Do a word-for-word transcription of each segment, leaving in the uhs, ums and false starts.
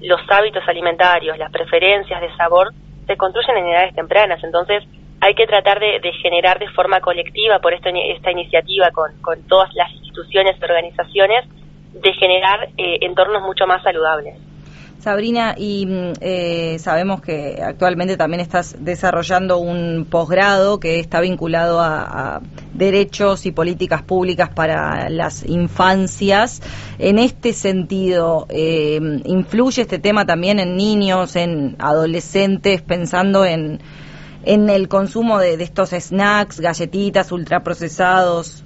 los hábitos alimentarios, las preferencias de sabor, se construyen en edades tempranas. Entonces hay que tratar de, de generar de forma colectiva, por esto, esta iniciativa con, con todas las instituciones y organizaciones, de generar eh, entornos mucho más saludables. Sabrina, y eh, sabemos que actualmente también estás desarrollando un posgrado que está vinculado a, a derechos y políticas públicas para las infancias. En este sentido, eh, ¿influye este tema también en niños, en adolescentes, pensando en, en el consumo de, de estos snacks, galletitas, ultraprocesados?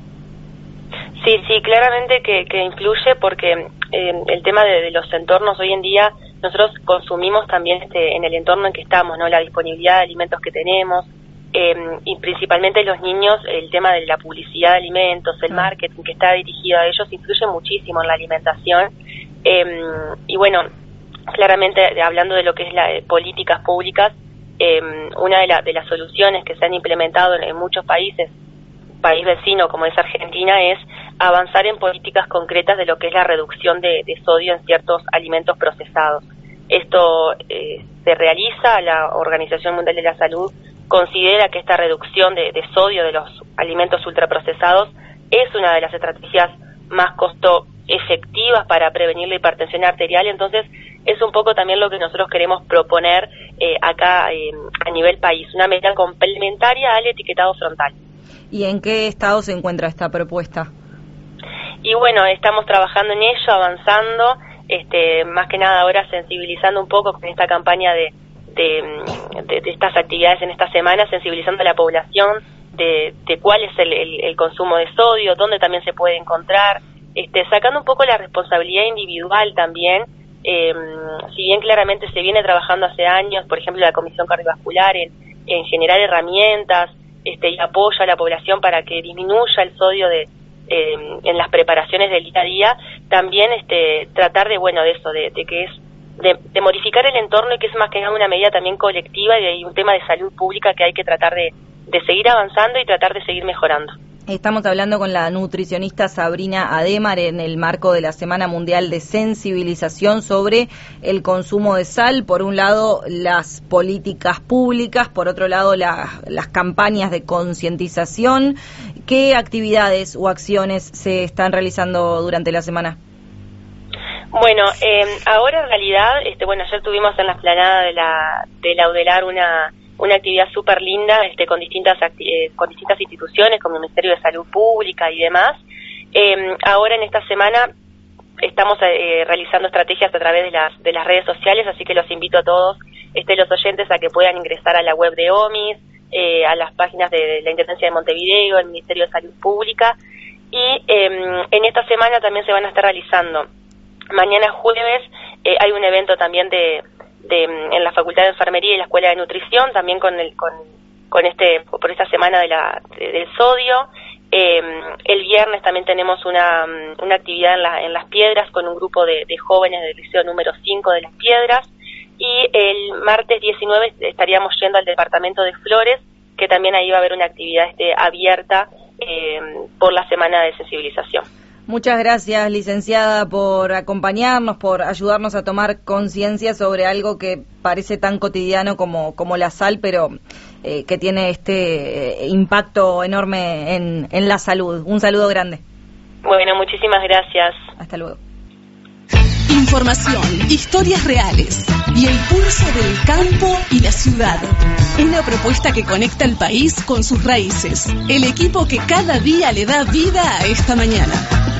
Sí, sí, claramente que, que influye, porque eh, el tema de, de los entornos hoy en día, nosotros consumimos también este, en el entorno en que estamos, ¿no? La disponibilidad de alimentos que tenemos, eh, y principalmente los niños, el tema de la publicidad de alimentos, el marketing que está dirigido a ellos, influye muchísimo en la alimentación. Eh, y bueno, claramente hablando de lo que es las eh, políticas públicas, eh, una de, la, de las soluciones que se han implementado en, en muchos países, país vecino como es Argentina, es avanzar en políticas concretas de lo que es la reducción de, de sodio en ciertos alimentos procesados. Esto eh, se realiza, la Organización Mundial de la Salud considera que esta reducción de, de sodio de los alimentos ultraprocesados es una de las estrategias más costo efectivas para prevenir la hipertensión arterial. Entonces es un poco también lo que nosotros queremos proponer eh, acá eh, a nivel país, una medida complementaria al etiquetado frontal. ¿Y en qué estado se encuentra esta propuesta? Y bueno, estamos trabajando en ello, avanzando, este, más que nada ahora sensibilizando un poco con esta campaña de, de, de, de estas actividades en esta semana, sensibilizando a la población de, de cuál es el, el, el consumo de sodio, dónde también se puede encontrar, este, sacando un poco la responsabilidad individual también. Eh, si bien claramente se viene trabajando hace años, por ejemplo, la Comisión Cardiovascular en, en generar herramientas, Este, y apoyo a la población para que disminuya el sodio de eh, en las preparaciones del día a día, también este tratar de, bueno, de eso, de, de que es de, de modificar el entorno, y que es más que nada una medida también colectiva y hay un tema de salud pública que hay que tratar de, de seguir avanzando y tratar de seguir mejorando. Estamos hablando con la nutricionista Sabrina Ademar en el marco de la Semana Mundial de Sensibilización sobre el consumo de sal. Por un lado, las políticas públicas, por otro lado, la, las campañas de concientización. ¿Qué actividades o acciones se están realizando durante la semana? Bueno, eh, ahora en realidad, este, bueno, ayer tuvimos en la explanada de la, de la UDELAR una... una actividad súper linda este, con distintas eh, con distintas instituciones como el Ministerio de Salud Pública y demás. Eh, ahora en esta semana estamos eh, realizando estrategias a través de las de las redes sociales, así que los invito a todos este, los oyentes a que puedan ingresar a la web de O M I S, eh, a las páginas de la Intendencia de Montevideo, el Ministerio de Salud Pública, y eh, en esta semana también se van a estar realizando, mañana jueves eh, hay un evento también de De, en la Facultad de Enfermería y la Escuela de Nutrición, también con el con, con este por esta semana de la de, del sodio. Eh, el viernes también tenemos una, una actividad en, la, en Las Piedras con un grupo de, de jóvenes del liceo número cinco de Las Piedras, y el martes diecinueve estaríamos yendo al departamento de Flores, que también ahí va a haber una actividad este, abierta eh, por la semana de sensibilización. Muchas gracias, licenciada, por acompañarnos, por ayudarnos a tomar conciencia sobre algo que parece tan cotidiano como, como la sal, pero eh, que tiene este eh, impacto enorme en, en la salud. Un saludo grande. Bueno, muchísimas gracias. Hasta luego. Información, historias reales y el pulso del campo y la ciudad. Una propuesta que conecta el país con sus raíces. El equipo que cada día le da vida a esta mañana.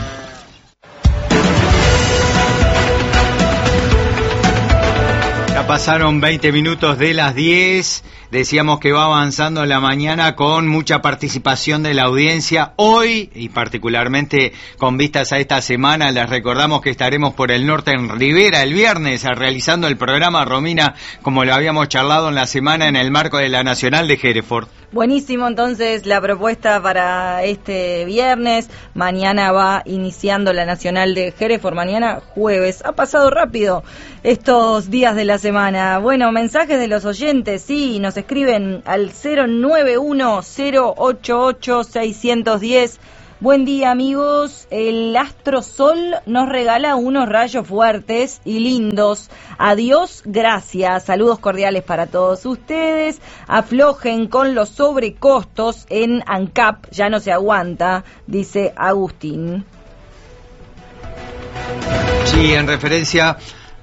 Ya pasaron veinte minutos de las diez. Decíamos que va avanzando la mañana con mucha participación de la audiencia. Hoy, y particularmente con vistas a esta semana, les recordamos que estaremos por el norte en Rivera el viernes realizando el programa Romina, como lo habíamos charlado en la semana en el marco de la Nacional de Hereford. Buenísimo, entonces, la propuesta para este viernes. Mañana va iniciando la Nacional de Hereford, mañana jueves. Ha pasado rápido estos días de la semana. Bueno, mensajes de los oyentes, sí, nos escriben al cero nueve uno cero ocho ocho seis uno cero. Buen día, amigos. El astro sol nos regala unos rayos fuertes y lindos. Adiós, gracias. Saludos cordiales para todos ustedes. Aflojen con los sobrecostos en ANCAP. Ya no se aguanta, dice Agustín. Sí, en referencia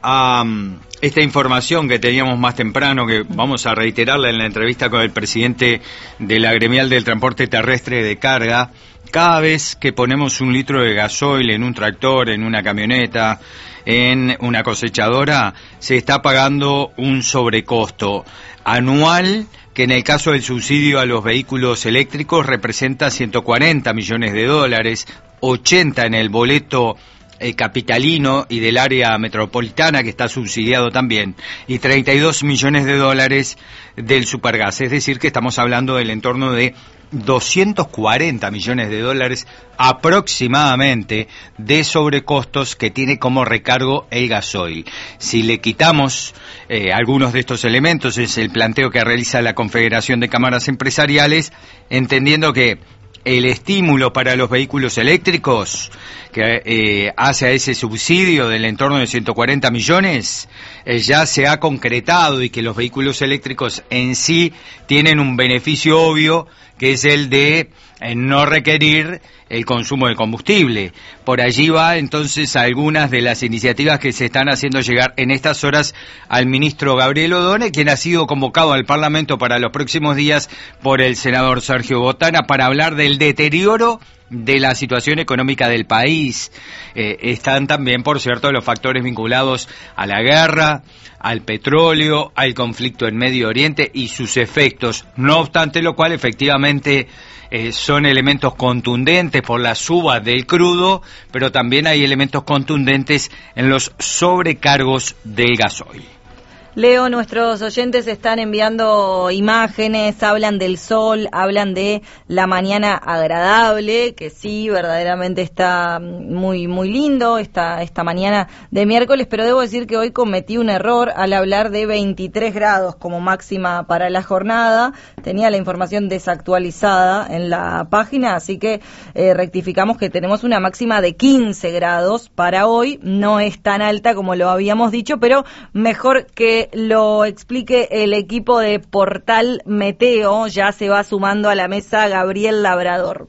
a um, esta información que teníamos más temprano, que vamos a reiterarla en la entrevista con el presidente de la Gremial del Transporte Terrestre de Carga. Cada vez que ponemos un litro de gasoil en un tractor, en una camioneta, en una cosechadora, se está pagando un sobrecosto anual que en el caso del subsidio a los vehículos eléctricos representa ciento cuarenta millones de dólares, ochenta en el boleto eh, capitalino y del área metropolitana, que está subsidiado también, y treinta y dos millones de dólares del supergas. Es decir, que estamos hablando del entorno de doscientos cuarenta millones de dólares aproximadamente de sobrecostos que tiene como recargo el gasoil. Si le quitamos eh, algunos de estos elementos, es el planteo que realiza la Confederación de Cámaras Empresariales, entendiendo que el estímulo para los vehículos eléctricos que eh, hace a ese subsidio del entorno de ciento cuarenta millones eh, ya se ha concretado, y que los vehículos eléctricos en sí tienen un beneficio obvio, que es el de eh, no requerir el consumo de combustible. Por allí va entonces algunas de las iniciativas que se están haciendo llegar en estas horas al ministro Gabriel Odone, quien ha sido convocado al Parlamento para los próximos días por el senador Sergio Botana para hablar del deterioro de la situación económica del país. Eh, están también, por cierto, los factores vinculados a la guerra, al petróleo, al conflicto en Medio Oriente y sus efectos. No obstante lo cual, efectivamente, eh, son elementos contundentes por la suba del crudo, pero también hay elementos contundentes en los sobrecargos del gasoil. Leo, nuestros oyentes están enviando imágenes, hablan del sol, hablan de la mañana agradable, que sí, verdaderamente está muy muy lindo esta esta mañana de miércoles, pero debo decir que hoy cometí un error al hablar de veintitrés grados como máxima para la jornada. Tenía la información desactualizada en la página, así que eh, rectificamos que tenemos una máxima de quince grados para hoy. No es tan alta como lo habíamos dicho, pero mejor que lo explique el equipo de Portal Meteo. Ya se va sumando a la mesa Gabriel Labrador.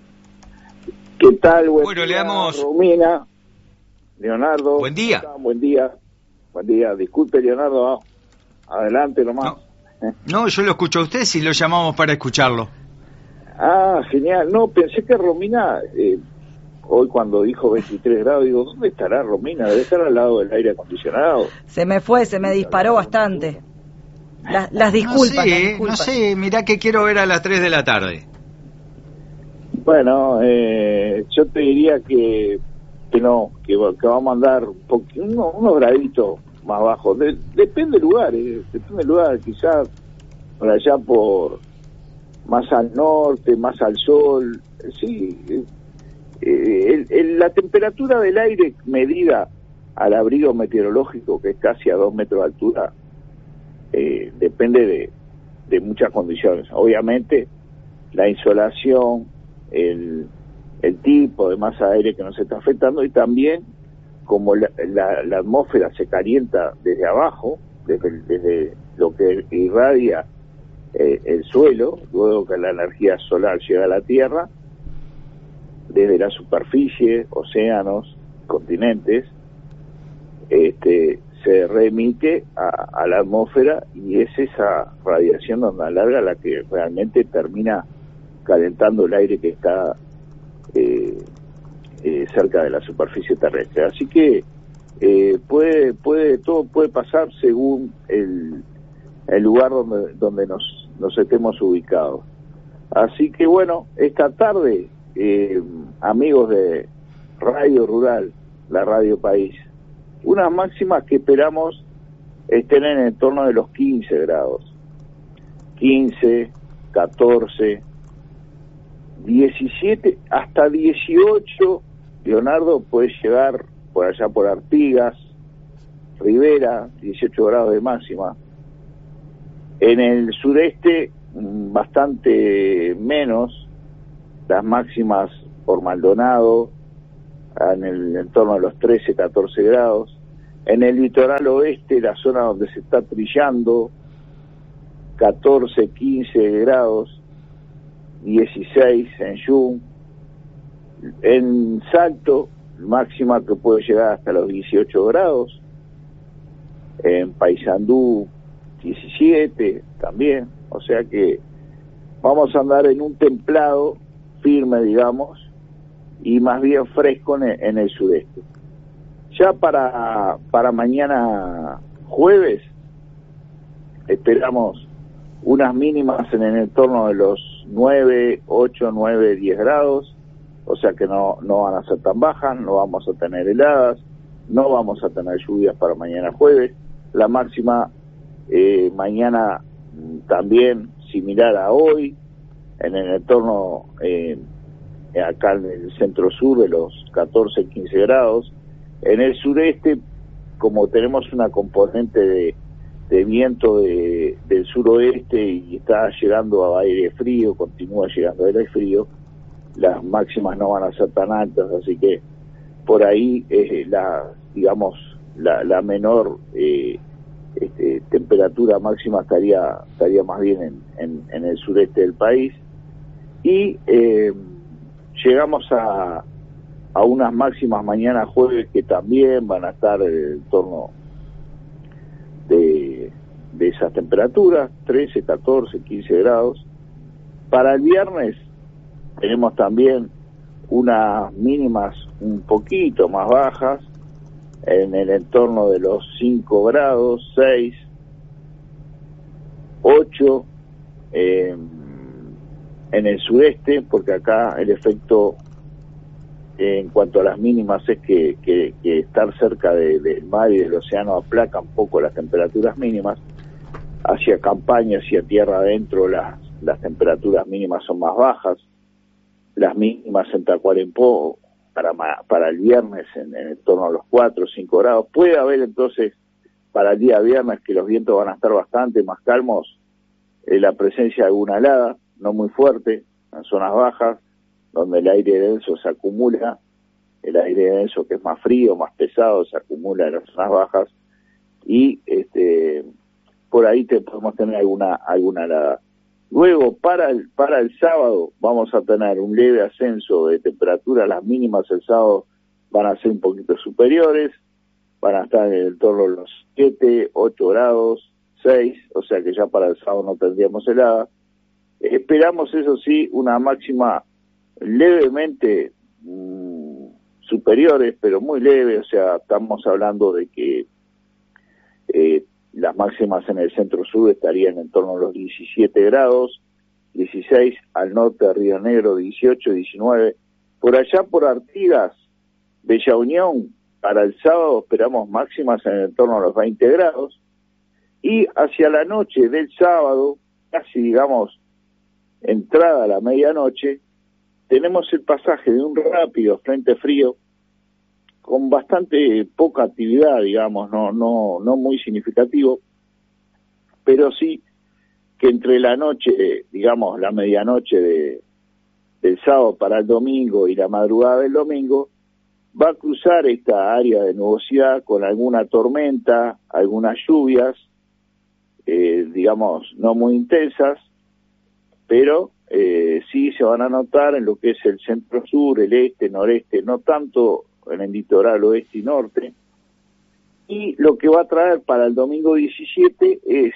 ¿Qué tal? Buen bueno, día, le damos... Romina, Leonardo. Buen día. Buen día. Buen día. Disculpe, Leonardo. Adelante nomás. No, no, yo lo escucho a usted, si lo llamamos para escucharlo. Ah, genial. No, pensé que Romina... Eh, hoy cuando dijo veintitrés grados, digo, ¿dónde estará Romina? Debe estar al lado del aire acondicionado. Se me fue, se me disparó bastante. Las, las disculpas, no sé, las disculpas. No sé, mirá que quiero ver a las tres de la tarde. Bueno, eh, yo te diría que que no, que, que vamos a andar un poquito, uno, unos graditos más bajos. De, depende del lugar, eh, depende del lugar, quizás por allá por más al norte, más al sol, sí. Eh, Eh, el, el, la temperatura del aire medida al abrigo meteorológico, que es casi a dos metros de altura, eh, depende de, de muchas condiciones. Obviamente, la insolación, el, el tipo de masa de aire que nos está afectando, y también como la, la, la atmósfera se calienta desde abajo, desde, desde lo que irradia eh, el suelo, luego que la energía solar llega a la Tierra, desde la superficie, océanos, continentes, este, se remite a, a la atmósfera, y es esa radiación de onda larga la que realmente termina calentando el aire que está eh, eh, cerca de la superficie terrestre. Así que eh, puede, puede, todo puede pasar según el, el lugar donde, donde nos, nos estemos ubicados. Así que bueno, esta tarde, Eh, amigos de Radio Rural, la Radio País, unas máximas que esperamos estén en el torno de los quince grados, quince, catorce, diecisiete, hasta dieciocho. Leonardo, puede llegar por allá por Artigas, Rivera, dieciocho grados de máxima. En el sureste bastante menos, las máximas por Maldonado, en el entorno de los trece, catorce grados. En el litoral oeste, la zona donde se está trillando, catorce, quince grados, dieciséis en Yung. En Salto, máxima que puede llegar hasta los dieciocho grados. En Paysandú, diecisiete también. O sea que vamos a andar en un templado firme, digamos, y más bien fresco en el, en el sudeste. Ya para, para mañana jueves esperamos unas mínimas en el entorno de los nueve, ocho, nueve, diez grados, o sea que no, no van a ser tan bajas, no vamos a tener heladas, no vamos a tener lluvias para mañana jueves. La máxima eh, mañana también similar a hoy, en el entorno eh, acá en el centro sur de los catorce, quince grados. En el sureste, como tenemos una componente de, de viento de, del suroeste y está llegando a aire frío, continúa llegando a aire frío, las máximas no van a ser tan altas, así que por ahí eh, la, digamos, la, la menor eh, este, temperatura máxima estaría estaría más bien en, en, en el sureste del país. Y eh, llegamos a a unas máximas mañana jueves que también van a estar en torno de, de esas temperaturas, trece, catorce, quince grados. Para el viernes tenemos también unas mínimas un poquito más bajas, en el entorno de los cinco grados, seis, ocho, eh, en el sureste, porque acá el efecto en cuanto a las mínimas es que, que, que estar cerca de, del mar y del océano aplaca un poco las temperaturas mínimas. Hacia campaña, hacia tierra adentro, las, las temperaturas mínimas son más bajas. Las mínimas en Tacuarembó para, para el viernes en, en torno a los cuatro o cinco grados. Puede haber entonces para el día viernes que los vientos van a estar bastante más calmos, eh, la presencia de alguna helada, no muy fuerte, en zonas bajas, donde el aire denso se acumula, el aire denso que es más frío, más pesado, se acumula en las zonas bajas, y este por ahí te podemos tener alguna alguna helada. Luego, para el para el sábado, vamos a tener un leve ascenso de temperatura. Las mínimas el sábado van a ser un poquito superiores, van a estar en el torno de los siete, ocho grados, seis, o sea que ya para el sábado no tendríamos helada. Esperamos, eso sí, una máxima levemente mmm, superiores, pero muy leve, o sea, estamos hablando de que eh, las máximas en el centro sur estarían en torno a los diecisiete grados, dieciséis al norte de Río Negro, dieciocho, diecinueve, por allá por Artigas, Bella Unión, para el sábado esperamos máximas en el torno a los veinte grados, y hacia la noche del sábado, casi digamos entrada a la medianoche, tenemos el pasaje de un rápido frente frío con bastante poca actividad, digamos, no no no muy significativo, pero sí que entre la noche, digamos, la medianoche de, del sábado para el domingo y la madrugada del domingo, va a cruzar esta área de nubosidad con alguna tormenta, algunas lluvias, eh, digamos, no muy intensas, pero eh, sí se van a notar en lo que es el centro-sur, el este, noreste, no tanto en el litoral oeste y norte. Y lo que va a traer para el domingo diecisiete es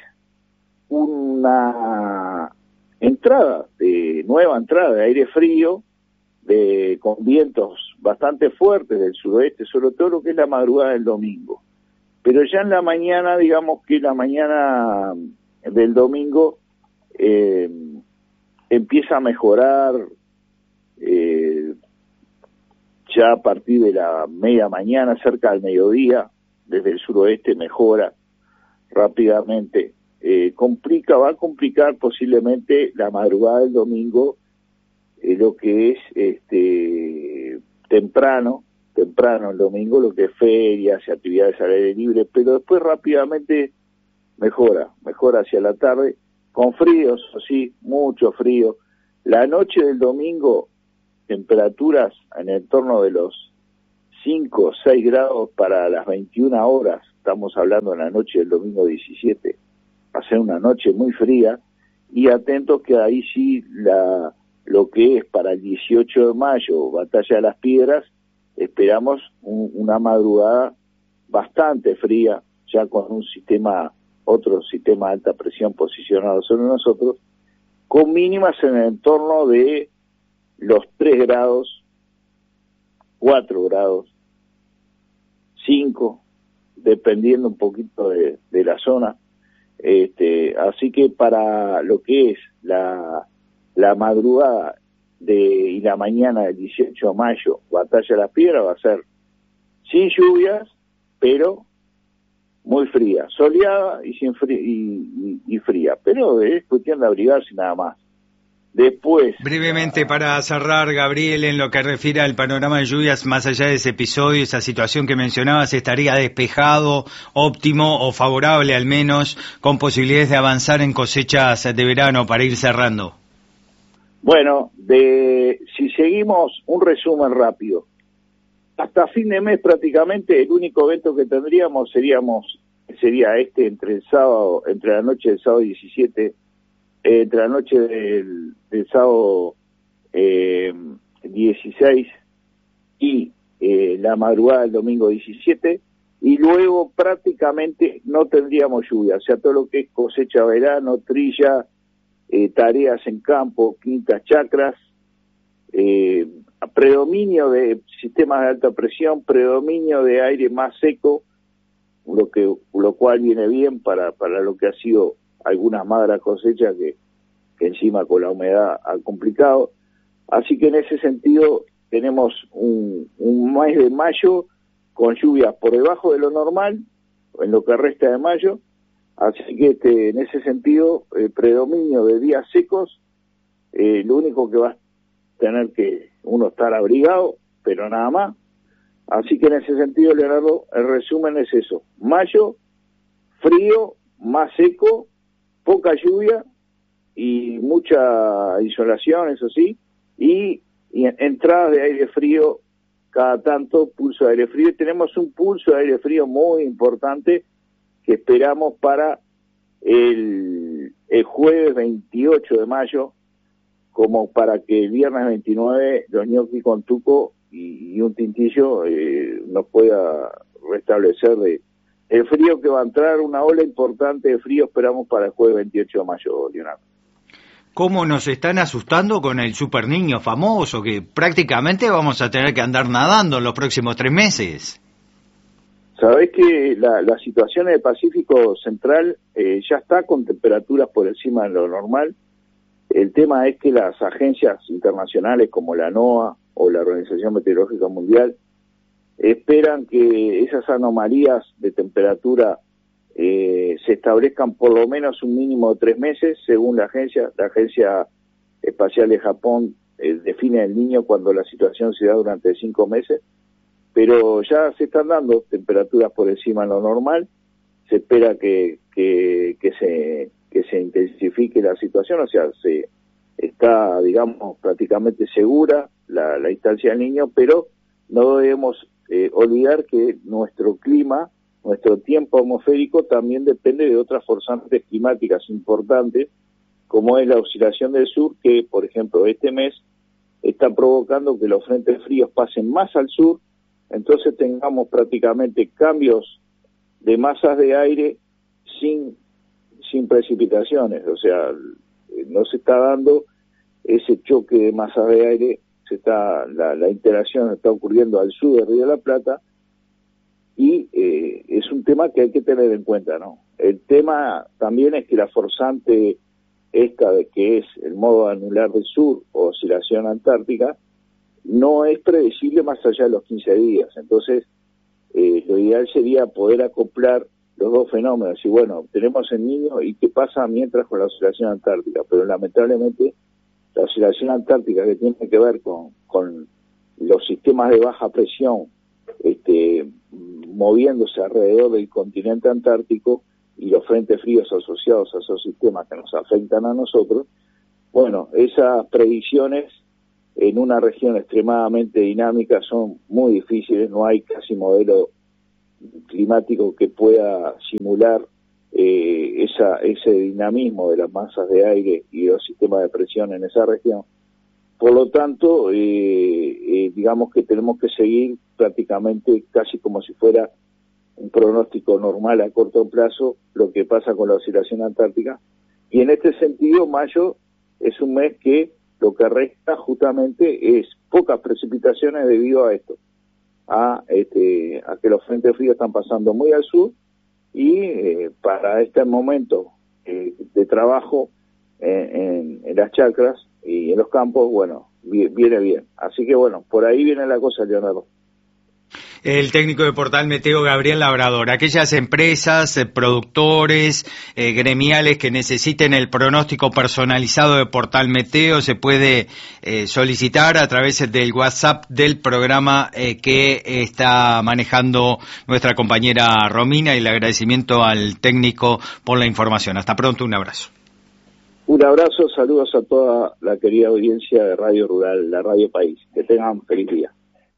una entrada, de nueva entrada de aire frío, de con vientos bastante fuertes del suroeste, sobre todo lo que es la madrugada del domingo. Pero ya en la mañana, digamos que la mañana del domingo eh, empieza a mejorar, eh, ya a partir de la media mañana, cerca del mediodía, desde el suroeste mejora rápidamente. Eh, complica, va a complicar posiblemente la madrugada del domingo, eh, lo que es este temprano, temprano el domingo, lo que es ferias y actividades al aire libre, pero después rápidamente mejora, mejora hacia la tarde, con fríos, sí, mucho frío. La noche del domingo temperaturas en el torno de los cinco o seis grados para las veintiuna horas, estamos hablando en la noche del domingo diecisiete, va a ser una noche muy fría, y atentos que ahí sí la lo que es para el dieciocho de mayo, Batalla de las Piedras, esperamos un, una madrugada bastante fría, ya con un sistema, otro sistema de alta presión posicionado sobre nosotros, con mínimas en el entorno de los tres grados, cuatro grados, cinco, dependiendo un poquito de, de la zona. Este, así que para lo que es la, la madrugada de y la mañana del dieciocho de mayo, Batalla de las Piedras va a ser sin lluvias, pero muy fría, soleada y sin fría, y, y, y fría, pero es cuestión de abrigarse nada más. Después... Brevemente, para cerrar, Gabriel, en lo que refiere al panorama de lluvias, más allá de ese episodio, esa situación que mencionabas, ¿estaría despejado, óptimo o favorable al menos, con posibilidades de avanzar en cosechas de verano para ir cerrando? Bueno, de si seguimos un resumen rápido, hasta fin de mes prácticamente el único evento que tendríamos seríamos sería este entre el sábado, entre la noche del sábado diecisiete, eh, entre la noche del, del sábado eh, dieciséis y eh, la madrugada del domingo diecisiete, y luego prácticamente no tendríamos lluvia, o sea, todo lo que es cosecha verano, trilla, eh, tareas en campo, quintas, chacras, eh, predominio de sistemas de alta presión, predominio de aire más seco, lo que lo cual viene bien para para lo que ha sido algunas magras cosechas que, que encima con la humedad ha complicado. Así que en ese sentido tenemos un, un mes de mayo con lluvias por debajo de lo normal en lo que resta de mayo. Así que este, en ese sentido, el predominio de días secos, eh, lo único que va a tener que uno estar abrigado, pero nada más. Así que en ese sentido, Leonardo, el resumen es eso: mayo, frío, más seco, poca lluvia y mucha insolación, eso sí, y, y entradas de aire frío cada tanto, pulso de aire frío. Y tenemos un pulso de aire frío muy importante que esperamos para el, el jueves veintiocho de mayo, como para que el viernes veintinueve los ñoquis con tuco y, y un tintillo eh, nos pueda restablecer de el frío que va a entrar, una ola importante de frío esperamos para el jueves veintiocho de mayo, Leonardo. ¿Cómo nos están asustando con el super niño famoso, que prácticamente vamos a tener que andar nadando en los próximos tres meses? Sabés que la, la situación en el Pacífico Central eh, ya está con temperaturas por encima de lo normal. El tema es que las agencias internacionales como la NOAA o la Organización Meteorológica Mundial esperan que esas anomalías de temperatura eh, se establezcan por lo menos un mínimo de tres meses, según la agencia. La Agencia Espacial de Japón eh, define el Niño cuando la situación se da durante cinco meses, pero ya se están dando temperaturas por encima de lo normal. Se espera que, que, que se que se intensifique la situación, o sea, se está, digamos, prácticamente segura la, la instancia del Niño, pero no debemos eh, olvidar que nuestro clima, nuestro tiempo atmosférico también depende de otras forzantes climáticas importantes, como es la oscilación del sur, que, por ejemplo, este mes está provocando que los frentes fríos pasen más al sur, entonces tengamos prácticamente cambios de masas de aire sin sin precipitaciones, o sea, no se está dando ese choque de masas de aire, se está la, la interacción está ocurriendo al sur de Río de la Plata, y eh, es un tema que hay que tener en cuenta, ¿no? El tema también es que la forzante esta de que es el modo anular del sur o oscilación antártica no es predecible más allá de los quince días, entonces eh, lo ideal sería poder acoplar los dos fenómenos, y bueno, tenemos el Niño y qué pasa mientras con la oscilación antártica, pero lamentablemente la oscilación antártica, que tiene que ver con, con los sistemas de baja presión este, moviéndose alrededor del continente antártico y los frentes fríos asociados a esos sistemas que nos afectan a nosotros, bueno, esas predicciones en una región extremadamente dinámica son muy difíciles, no hay casi modelo climático que pueda simular eh, esa, ese dinamismo de las masas de aire y los sistemas de presión en esa región. Por lo tanto, eh, eh, digamos que tenemos que seguir prácticamente casi como si fuera un pronóstico normal a corto plazo lo que pasa con la oscilación antártica, y en este sentido mayo es un mes que lo que resta justamente es pocas precipitaciones debido a esto, a este a que los frentes fríos están pasando muy al sur, y eh, para este momento eh, de trabajo en, en, en las chacras y en los campos, bueno, viene bien. Así que bueno, por ahí viene la cosa, Leonardo. El técnico de Portal Meteo, Gabriel Labrador. Aquellas empresas, eh, productores, eh, gremiales que necesiten el pronóstico personalizado de Portal Meteo, se puede eh, solicitar a través del WhatsApp del programa eh, que está manejando nuestra compañera Romina, y el agradecimiento al técnico por la información. Hasta pronto, un abrazo. Un abrazo, saludos a toda la querida audiencia de Radio Rural, la Radio País. Que tengan feliz día.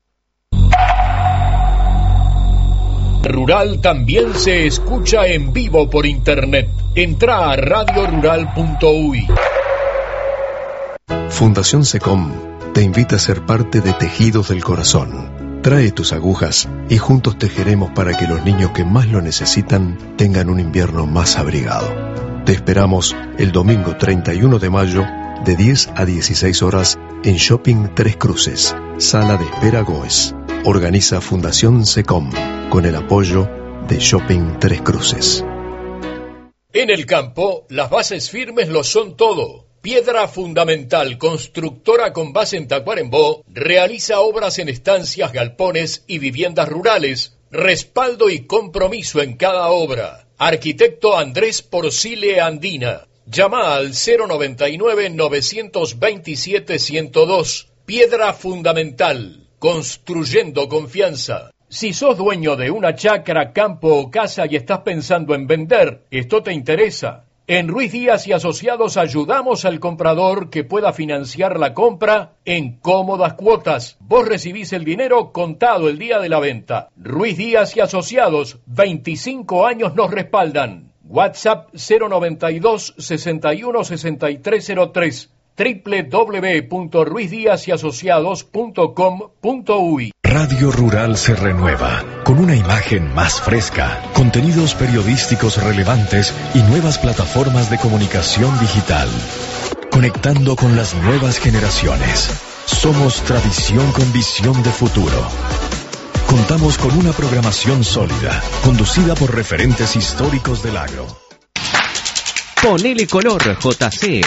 Rural también se escucha en vivo por internet. Entra a radio rural punto u y. Fundación SECOM te invita a ser parte de Tejidos del Corazón. Trae tus agujas y juntos tejeremos para que los niños que más lo necesitan tengan un invierno más abrigado. Te esperamos el domingo treinta y uno de mayo de diez a dieciséis horas en Shopping Tres Cruces, Sala de Espera Goes. Organiza Fundación SECOM con el apoyo de Shopping Tres Cruces. En el campo, las bases firmes lo son todo. Piedra Fundamental, constructora con base en Tacuarembó, realiza obras en estancias, galpones y viviendas rurales. Respaldo y compromiso en cada obra. Arquitecto Andrés Porcile Andina. Llama al cero noventa y nueve, novecientos veintisiete, ciento dos. Piedra Fundamental. Construyendo confianza. Si sos dueño de una chacra, campo o casa y estás pensando en vender, esto te interesa. En Ruiz Díaz y Asociados ayudamos al comprador que pueda financiar la compra en cómodas cuotas. Vos recibís el dinero contado el día de la venta. Ruiz Díaz y Asociados, veinticinco años nos respaldan. WhatsApp cero noventa y dos, sesenta y uno, sesenta y tres cero tres. doble u doble u doble u punto ruiz díaz y asociados punto com punto u y. Radio Rural se renueva, con una imagen más fresca, contenidos periodísticos relevantes y nuevas plataformas de comunicación digital. Conectando con las nuevas generaciones. Somos tradición con visión de futuro. Contamos con una programación sólida, conducida por referentes históricos del agro. Ponele color, J C.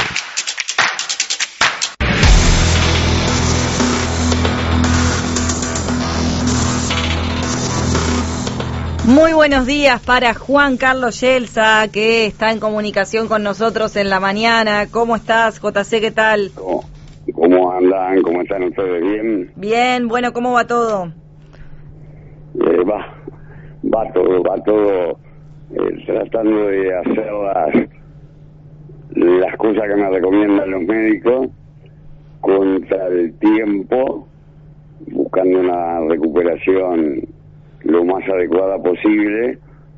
Muy buenos días para Juan Carlos Yelsa, que está en comunicación con nosotros en la mañana. ¿Cómo estás, J C? ¿Qué tal? ¿Cómo, cómo andan? ¿Cómo están ustedes? ¿Bien? Bien, bueno, ¿cómo va todo? Eh, va, va todo, va todo eh, tratando de hacer las, las cosas que me recomiendan los médicos contra el tiempo, buscando una recuperación lo más adecuada posible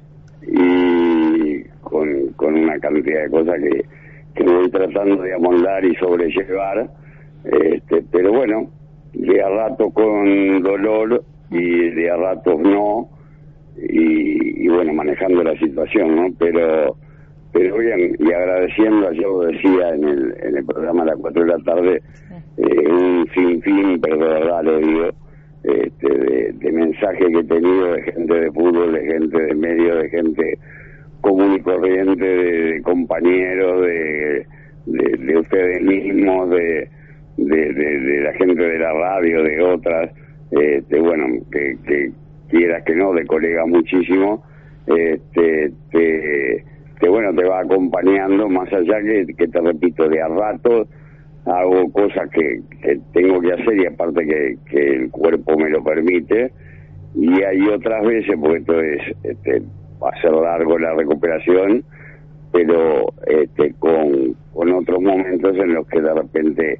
y con, con una cantidad de cosas que, que voy tratando de amoldar y sobrellevar, este, pero bueno, de a rato con dolor y de a ratos no, y, y bueno, manejando la situación, ¿no? Pero pero bien, y agradeciendo, ayer lo decía en el, en el programa a las cuatro de la tarde, eh, un sinfín, pero de verdad lo digo, Este, de, de mensajes que he tenido de gente de fútbol, de gente de medio, de gente común y corriente, de, de compañeros, de, de, de ustedes mismos, de, de, de, de la gente de la radio, de otras, este, bueno, que, que quieras que no, de colegas muchísimo, este, te, te, bueno, te va acompañando, más allá que, que te repito, de a ratos hago cosas que, que tengo que hacer y aparte que, que el cuerpo me lo permite, y hay otras veces, porque esto es, este, va a ser largo la recuperación, pero este, con, con otros momentos en los que de repente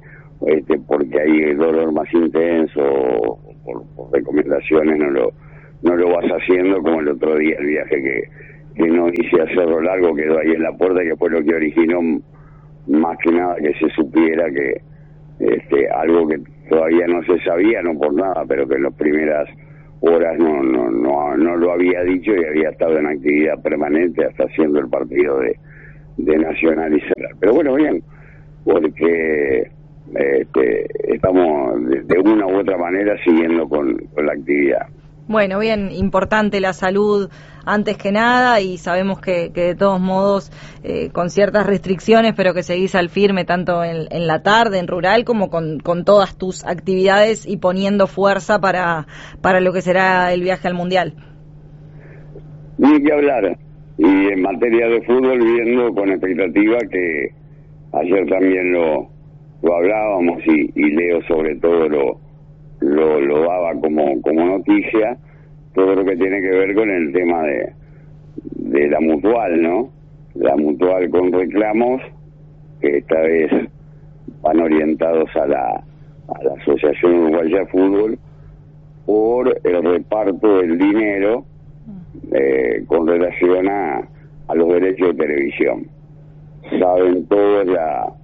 este, porque hay dolor más intenso o por, por recomendaciones no lo no lo vas haciendo, como el otro día el viaje que, que no hice a Cerro Largo, quedó ahí en la puerta, que fue lo que originó más que nada que se supiera que este, algo que todavía no se sabía, no por nada, pero que en las primeras horas no, no, no, no lo había dicho y había estado en actividad permanente hasta haciendo el partido de, de Nacional y Central. Pero bueno, bien, porque este, estamos de, de una u otra manera siguiendo con, con la actividad. Bueno, bien, importante la salud antes que nada, y sabemos que, que de todos modos, eh, con ciertas restricciones, pero que seguís al firme tanto en, en la tarde, en rural, como con, con todas tus actividades y poniendo fuerza para, para lo que será el viaje al Mundial. Ni que hablar. Y en materia de fútbol, viendo con expectativa que ayer también lo, lo hablábamos y, y Leo sobre todo lo lo, lo daba como, como noticia, todo lo que tiene que ver con el tema de, de la mutual, ¿no? La mutual con reclamos, que esta vez van orientados a la, a la Asociación Uruguaya de Fútbol, por el reparto del dinero eh, con relación a, a los derechos de televisión. Saben todos la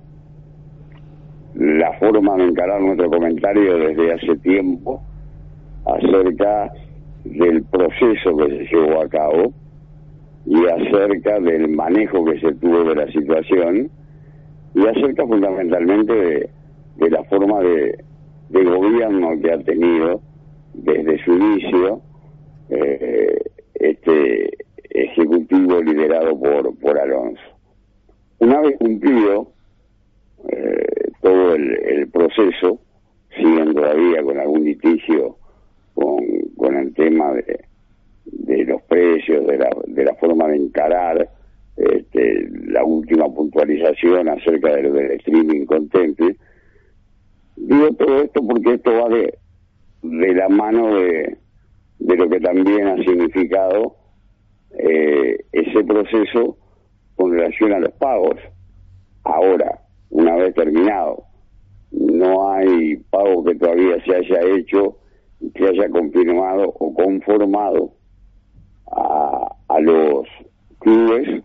la forma de encarar nuestro comentario desde hace tiempo acerca del proceso que se llevó a cabo y acerca del manejo que se tuvo de la situación y acerca fundamentalmente de, de la forma de, de gobierno que ha tenido desde su inicio eh, este ejecutivo liderado por, por Alonso. Una vez cumplido eh, todo el, el proceso, siguen todavía con algún litigio con, con el tema de, de los precios, de la, de la forma de encarar este, la última puntualización acerca de lo del streaming con Temple. Digo todo esto porque esto va de, de la mano de, de lo que también ha significado eh, ese proceso con relación a los pagos. Ahora, una vez terminado, no hay pago que todavía se haya hecho y que haya confirmado o conformado a, a los clubes,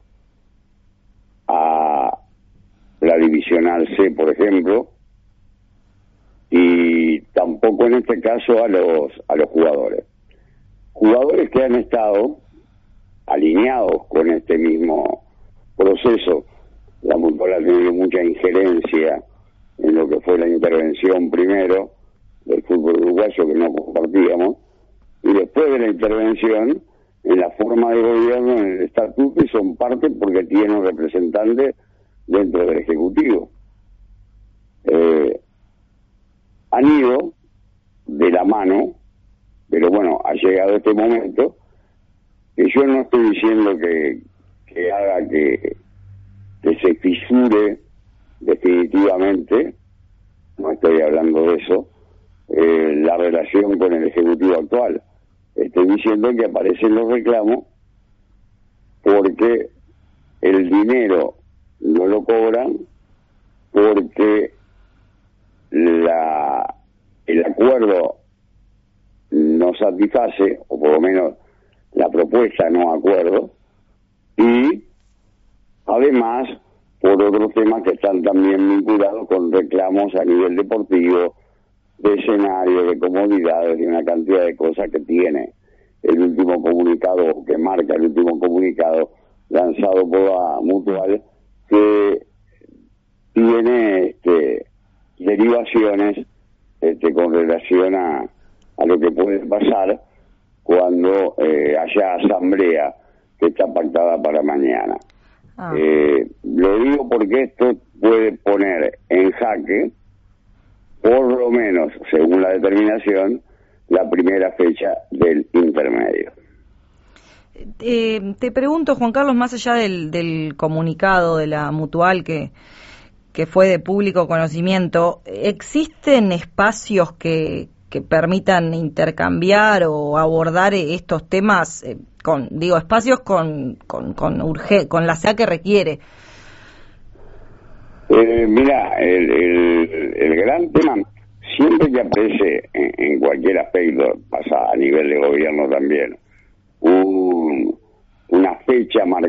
a la divisional C, por ejemplo, y tampoco en este caso a los a los jugadores. Jugadores que han estado alineados con este mismo proceso. La mutual ha tenido mucha injerencia en lo que fue la intervención primero del fútbol uruguayo, que no compartíamos, y después de la intervención en la forma de gobierno, en el estatuto, y son parte porque tienen representantes dentro del Ejecutivo. Eh, han ido de la mano, pero bueno, ha llegado este momento, que yo no estoy diciendo que, que haga que que se fisure definitivamente, no estoy hablando de eso, eh, la relación con el Ejecutivo actual. Estoy diciendo que aparecen los reclamos porque el dinero no lo cobran, porque la el acuerdo no satisface, o por lo menos la propuesta no acuerdo, y además, por otros temas que están también vinculados con reclamos a nivel deportivo, de escenario, de comodidades, de una cantidad de cosas que tiene el último comunicado, que marca el último comunicado lanzado por la Mutual, que tiene este, derivaciones este, con relación a, a lo que puede pasar cuando eh, haya asamblea que está pactada para mañana. Ah. Eh, lo digo porque esto puede poner en jaque, por lo menos, según la determinación, la primera fecha del intermedio. Eh, te pregunto, Juan Carlos, más allá del, del comunicado de la Mutual que, que fue de público conocimiento, ¿existen espacios que, que permitan intercambiar o abordar estos temas? Eh, con digo espacios con con con urge, con la S A que requiere. Eh, mira, el, el, el gran tema, siempre que aparece en, en cualquier aspecto, pasa a nivel de gobierno también, un, una fecha marcada